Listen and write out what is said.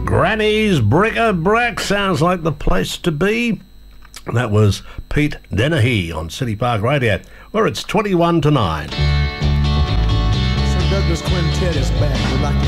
Granny's Bric-a-Brac sounds like the place to be. That was Pete Dennehy on City Park Radio, where it's 21 to 9. Sir Douglas Quintet is back. We'd like to